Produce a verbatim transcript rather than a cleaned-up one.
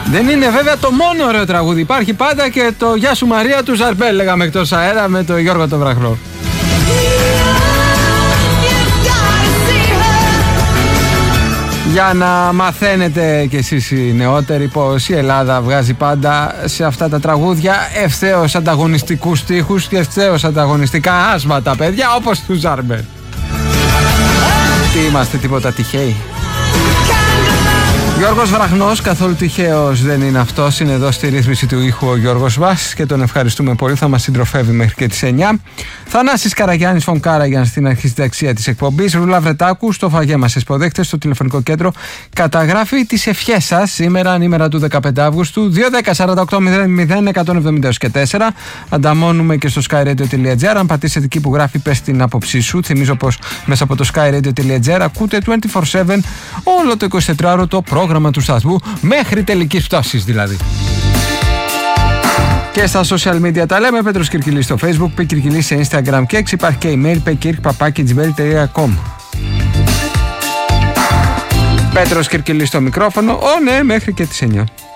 Δεν είναι βέβαια το μόνο ωραίο τραγούδι. Υπάρχει πάντα και το Γεια σου Μαρία του Ζαρμπέλ, λέγαμε εκτός αέρα με τον Γιώργο τον Βραχνό. Για να μαθαίνετε κι εσείς οι νεότεροι πως η Ελλάδα βγάζει πάντα σε αυτά τα τραγούδια ευθέως ανταγωνιστικούς στίχους και ευθέως ανταγωνιστικά άσματα, παιδιά, όπως του Ζαρμπέλ. Τι είμαστε, τίποτα τυχαίοι? Γιώργος Βραχνός, καθόλου τυχαίος δεν είναι αυτός. Είναι εδώ στη ρύθμιση του ήχου ο Γιώργος Βάς και τον ευχαριστούμε πολύ. Θα μας συντροφεύει μέχρι και τις εννιά. Θανάσης Καραγιάννης φων Κάραγιαν στην αρχισυνταξία της εκπομπής. Ρούλα Βρετάκου στο φαγέ μας εσποδέχτες στο τηλεφωνικό κέντρο. Καταγράφει τις ευχές σας σήμερα, ανήμερα του δεκαπέντε Αυγούστου. δύο δέκα σαράντα οκτώ μηδέν μηδέν εκατόν εβδομήντα και τέσσερα. Ανταμώνουμε και στο skyradio τελεία gr. Αν πατήσετε εκεί που γράφει πες την άποψή σου. Θυμίζω πως μέσα από το skyradio τελεία gr ακούτε είκοσι τέσσερα επτά όλο το εικοσιτετράωρο το πρόγραμμα του σταθμού, μέχρι τελικής πτώσης δηλαδή. Και στα social media τα λέμε. Πέτρος Κυρκυλής στο Facebook, Π Κυρκυλής σε Instagram και έξι. Υπάρχει και email πεκύρκ παπάκι τζιμέιλ τελεία κομ. Πέτρος Κυρκυλής στο μικρόφωνο. Ω ναι, μέχρι και τις εννιά.